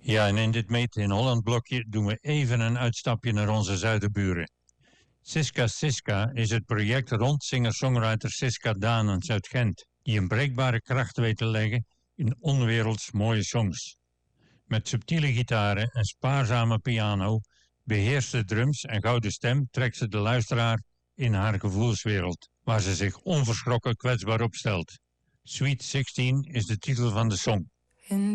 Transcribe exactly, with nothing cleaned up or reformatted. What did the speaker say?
Ja, en in dit Made in Holland blokje doen we even een uitstapje naar onze zuiderburen. Siska Siska is het project rond singer-songwriter Siska Danens uit Gent, die een breekbare kracht weet te leggen in onwerelds mooie songs. Met subtiele gitaren en spaarzame piano, beheerste drums en gouden stem trekt ze de luisteraar in haar gevoelswereld, waar ze zich onverschrokken kwetsbaar op stelt. Sweet zestien is de titel van de song.